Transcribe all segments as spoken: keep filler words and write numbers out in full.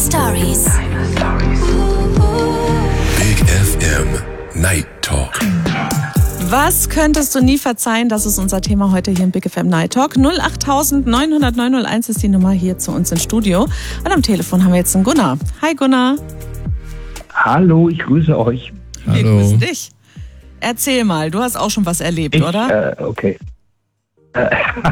Stories. Big F M Night Talk. Was könntest du nie verzeihen? Das ist unser Thema heute hier im Big F M Night Talk. null acht neun null null neun null eins ist die Nummer hier zu uns ins Studio. Und am Telefon haben wir jetzt einen Gunnar. Hi Gunnar. Hallo, ich grüße euch. Hallo. Wir grüßen dich. Erzähl mal, du hast auch schon was erlebt, ich, oder? Äh, okay. Äh,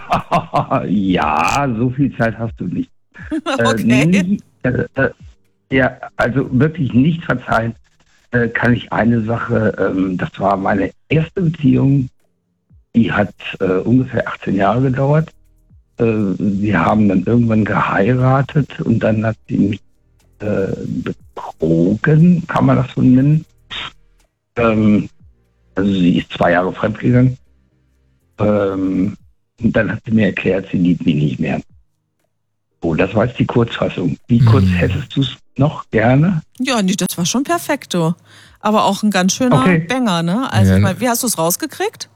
ja, so viel Zeit hast du nicht. Okay. Äh, nie, äh, äh, ja, also wirklich nicht verzeihen äh, kann ich eine Sache. Ähm, das war meine erste Beziehung. Die hat äh, ungefähr achtzehn Jahre gedauert. Äh, wir haben dann irgendwann geheiratet und dann hat sie mich äh, betrogen, kann man das so nennen. Ähm, also sie ist zwei Jahre fremdgegangen. Ähm, und dann hat sie mir erklärt, sie liebt mich nicht mehr. Oh, das war jetzt die Kurzfassung. Wie kurz mhm. hättest du es noch gerne? Ja, nee, das war schon perfekt, du. Aber auch ein ganz schöner okay. Banger, ne? Also, ja. ich mein, wie hast du es rausgekriegt?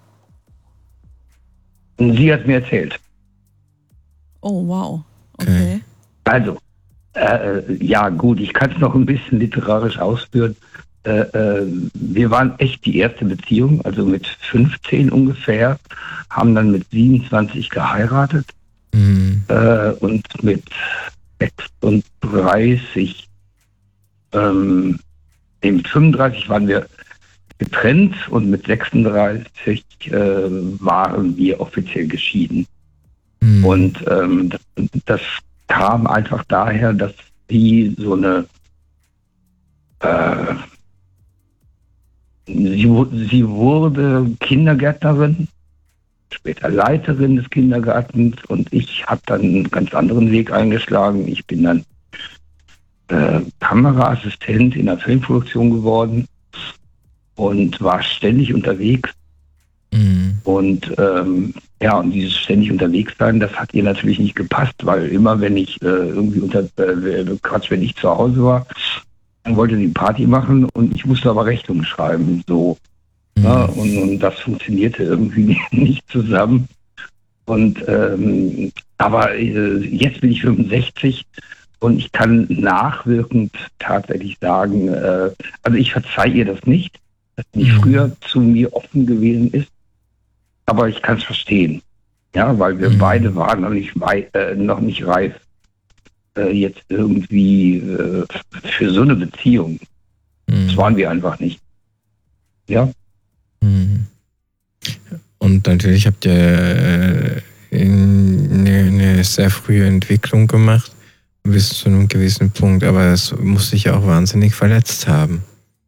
Sie hat mir erzählt. Oh, wow. Okay. Also, äh, ja gut, ich kann es noch ein bisschen literarisch ausführen. Äh, äh, wir waren echt die erste Beziehung, also mit fünfzehn ungefähr, haben dann mit siebenundzwanzig geheiratet. Mhm. Äh, und mit sechsunddreißig, ähm, nee, mit fünfunddreißig waren wir getrennt und mit sechsunddreißig äh, waren wir offiziell geschieden. Mhm. Und ähm, das, das kam einfach daher, dass sie so eine äh, sie, sie wurde Kindergärtnerin, später Leiterin des Kindergartens und ich habe dann einen ganz anderen Weg eingeschlagen. Ich bin dann äh, Kameraassistent in der Filmproduktion geworden und war ständig unterwegs. Mhm. Und ähm, ja, und dieses ständig unterwegs sein, das hat ihr natürlich nicht gepasst, weil immer wenn ich äh, irgendwie unter, äh, gerade wenn ich zu Hause war, dann wollte sie Party machen und ich musste aber Rechnungen schreiben, so. Ja, und, und das funktionierte irgendwie nicht zusammen. Und ähm, aber äh, jetzt bin ich fünfundsechzig und ich kann nachwirkend tatsächlich sagen, äh, also ich verzeihe ihr das nicht, dass sie nicht früher zu mir offen gewesen ist, aber ich kann es verstehen. Ja, weil wir mhm. beide waren noch nicht, wei- äh, noch nicht reif äh, jetzt irgendwie äh, für so eine Beziehung. Mhm. Das waren wir einfach nicht. Ja. Und natürlich habt ihr äh, eine, eine sehr frühe Entwicklung gemacht bis zu einem gewissen Punkt, aber es muss dich ja auch wahnsinnig verletzt haben.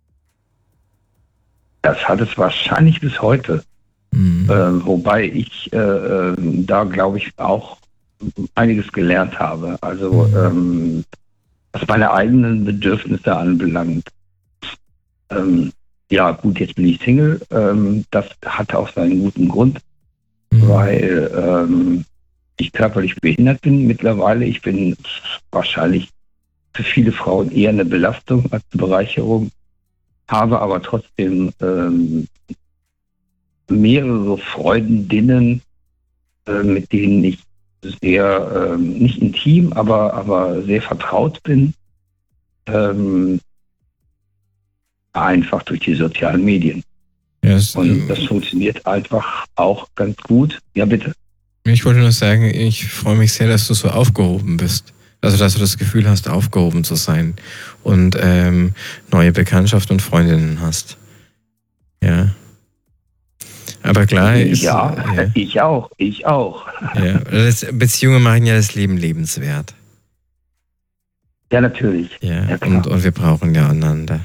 Das hat es wahrscheinlich bis heute. Mhm. Äh, wobei ich äh, da, glaube ich, auch einiges gelernt habe. Also mhm. ähm, was meine eigenen Bedürfnisse anbelangt. Ähm, Ja, gut, jetzt bin ich Single. Ähm, das hat auch seinen guten Grund, mhm. weil ähm, ich körperlich behindert bin mittlerweile. Ich bin wahrscheinlich für viele Frauen eher eine Belastung als eine Bereicherung, habe aber trotzdem ähm, mehrere Freundinnen, äh, mit denen ich sehr, äh, nicht intim, aber, aber sehr vertraut bin. Ähm, Einfach durch die sozialen Medien. Yes, und das funktioniert einfach auch ganz gut. Ja, bitte. Ich wollte nur sagen, ich freue mich sehr, dass du so aufgehoben bist. Also, dass du das Gefühl hast, aufgehoben zu sein und ähm, neue Bekanntschaften und Freundinnen hast. Ja. Aber klar ist... Ja, ja. ich auch, ich auch. Ja. Das, Beziehungen machen ja das Leben lebenswert. Ja, natürlich. Ja, ja und, und wir brauchen ja einander.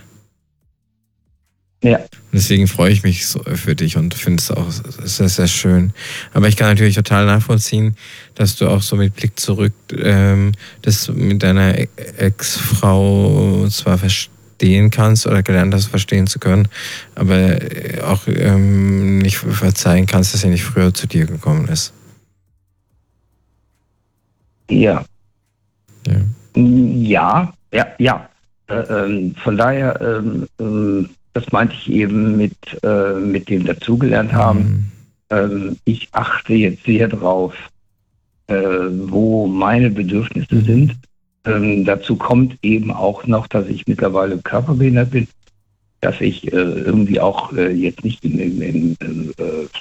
Ja. Deswegen freue ich mich so für dich und finde es auch sehr, sehr schön. Aber ich kann natürlich total nachvollziehen, dass du auch so mit Blick zurück ähm, das mit deiner Ex-Frau zwar verstehen kannst oder gelernt hast, verstehen zu können, aber auch ähm, nicht verzeihen kannst, dass sie nicht früher zu dir gekommen ist. Ja. Ja, ja, ja. ja. Äh, ähm, von daher... Ähm, ähm, Das meinte ich eben mit, äh, mit dem dazugelernt haben. Mhm. Ähm, ich achte jetzt sehr drauf, äh, wo meine Bedürfnisse mhm. sind ähm, dazu kommt eben auch noch, dass ich mittlerweile körperbehindert bin, dass ich äh, irgendwie auch äh, jetzt nicht im, im, im, im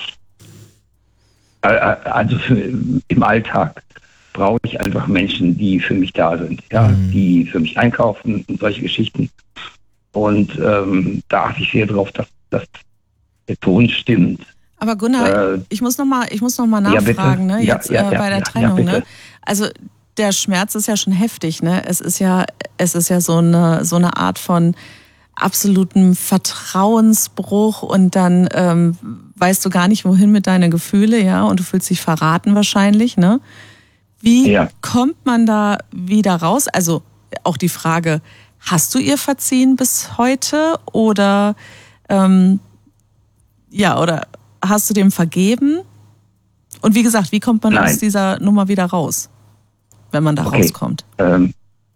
äh, also für, im Alltag brauche ich einfach Menschen, die für mich da sind, ja, mhm. die für mich einkaufen und solche Geschichten. Und ähm, da achte ich sehr drauf, dass, dass der Ton stimmt. Aber Gunnar, äh, ich muss noch mal, ich muss noch mal nachfragen, ja, ne, jetzt ja, ja, äh, bei ja, der ja, Trennung, ja, ne? Also der Schmerz ist ja schon heftig, ne? Es ist ja, es ist ja so eine so eine Art von absolutem Vertrauensbruch und dann ähm, weißt du gar nicht, wohin mit deinen Gefühlen, ja, und du fühlst dich verraten wahrscheinlich, ne? Wie ja. kommt man da wieder raus? Also auch die Frage, hast du ihr verziehen bis heute oder ähm, ja, oder hast du dem vergeben? Und wie gesagt, wie kommt man Nein. aus dieser Nummer wieder raus, wenn man da okay. rauskommt? Ähm,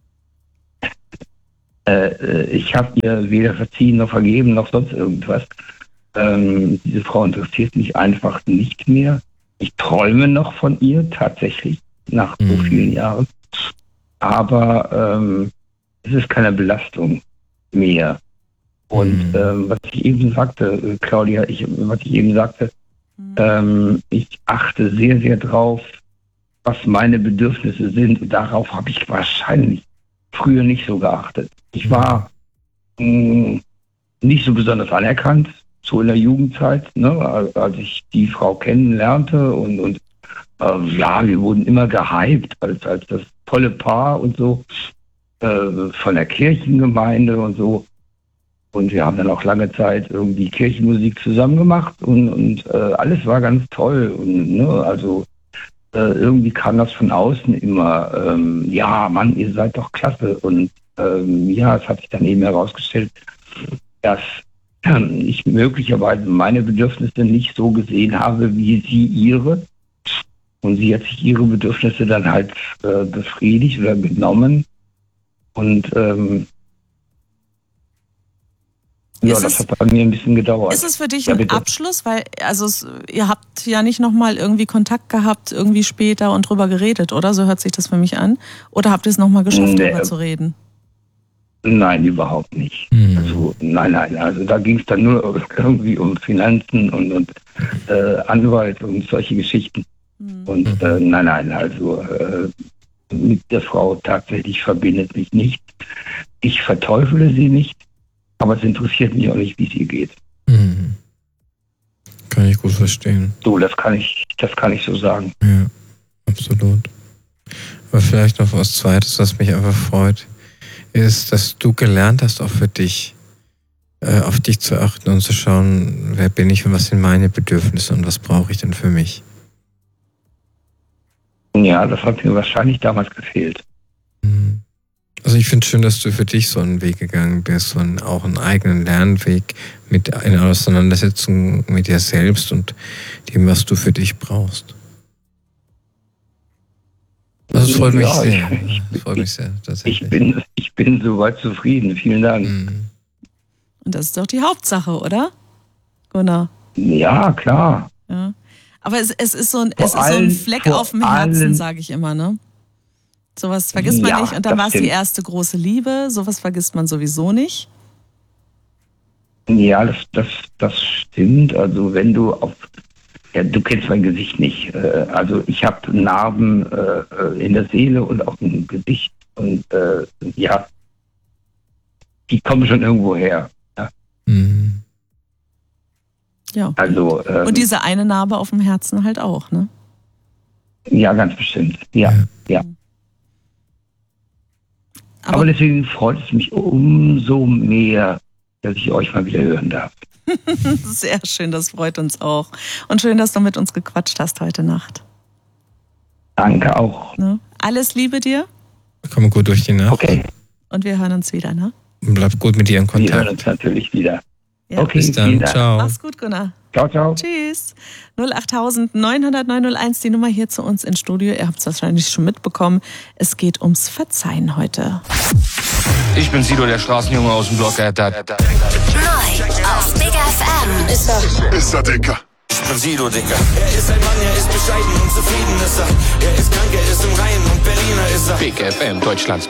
äh, ich habe ihr weder verziehen noch vergeben noch sonst irgendwas. Ähm, diese Frau interessiert mich einfach nicht mehr. Ich träume noch von ihr tatsächlich nach mhm. so vielen Jahren. Aber ähm, es ist keine Belastung mehr. Und mhm. ähm, was ich eben sagte, Claudia, ich, was ich eben sagte, mhm. ähm, ich achte sehr, sehr drauf, was meine Bedürfnisse sind. Und darauf habe ich wahrscheinlich früher nicht so geachtet. Ich war mh, nicht so besonders anerkannt, so in der Jugendzeit, ne, als ich die Frau kennenlernte. Und, und äh, ja, wir wurden immer gehypt als, als das tolle Paar und so, äh, von der Kirchengemeinde und so. Und wir haben dann auch lange Zeit irgendwie Kirchenmusik zusammen gemacht und, und äh, alles war ganz toll. Und, ne, also äh, irgendwie kam das von außen immer, ähm, ja, Mann, ihr seid doch klasse. Und ähm, ja, es hat sich dann eben herausgestellt, dass äh, ich möglicherweise meine Bedürfnisse nicht so gesehen habe, wie sie ihre. Und sie hat sich ihre Bedürfnisse dann halt äh, befriedigt oder genommen. Und ähm, ja, ist das es, hat bei mir ein bisschen gedauert. Ist es für dich ja, ein bitte. Abschluss? Weil, also es, ihr habt ja nicht nochmal irgendwie Kontakt gehabt, irgendwie später und drüber geredet, oder? So hört sich das für mich an. Oder habt ihr es nochmal geschafft, nee, drüber zu reden? Nein, überhaupt nicht. Mhm. Also nein, nein, also da ging es dann nur irgendwie um Finanzen und, und äh, Anwalt und solche Geschichten. Mhm. Und äh, nein, nein, also äh, mit der Frau tatsächlich verbindet mich nicht. Ich verteufele sie nicht. Aber es interessiert mich auch nicht, wie es ihr geht. Mhm. Kann ich gut verstehen. So, das kann ich, das kann ich so sagen. Ja, absolut. Aber vielleicht noch was Zweites, was mich einfach freut, ist, dass du gelernt hast, auch für dich, äh, auf dich zu achten und zu schauen, wer bin ich und was sind meine Bedürfnisse und was brauche ich denn für mich. Ja, das hat mir wahrscheinlich damals gefehlt. Mhm. Also ich finde es schön, dass du für dich so einen Weg gegangen bist und auch einen eigenen Lernweg mit einer Auseinandersetzung mit dir selbst und dem, was du für dich brauchst. Also es freut mich ja, sehr. Ich, ich, freut mich sehr, tatsächlich. Ich bin, ich bin soweit zufrieden. Vielen Dank. Mhm. Und das ist doch die Hauptsache, oder? Gunnar? Ja, klar. Ja. Aber es, es ist so ein, es ist so ein Fleck auf dem Herzen, sage ich immer, ne? Sowas vergisst man ja, nicht. Und dann war es die erste große Liebe. Sowas vergisst man sowieso nicht. Ja, das, das, das stimmt. Also wenn du auf... Ja, du kennst mein Gesicht nicht. Also ich habe Narben in der Seele und auch im Gesicht. Und äh, ja, die kommen schon irgendwo her. Ja. Mhm. Ja. Also, ähm, und diese eine Narbe auf dem Herzen halt auch, ne? Ja, ganz bestimmt. Ja, ja. ja. Aber, Aber deswegen freut es mich umso mehr, dass ich euch mal wieder hören darf. Sehr schön, das freut uns auch. Und schön, dass du mit uns gequatscht hast heute Nacht. Danke auch. Ne? Alles Liebe dir. Komm gut durch die Nacht. Okay. Und wir hören uns wieder, ne? Und bleib gut mit dir in Kontakt. Wir hören uns natürlich wieder. Ja. Okay, bis dann. Ciao. Mach's gut, Gunnar. Ciao, ciao. Tschüss. null acht neun null null neun null eins, die Nummer hier zu uns ins Studio. Ihr habt es wahrscheinlich schon mitbekommen. Es geht ums Verzeihen heute. Ich bin Sido, der Straßenjunge aus dem Block. Neu auf Big F M. Ist er. Ist er, Dicker. Ich bin Sido, Dicker. Er ist ein Mann, er ist bescheiden und zufrieden ist er. Er ist krank, er ist im Reinen und Berliner ist er. Big F M, Deutschlands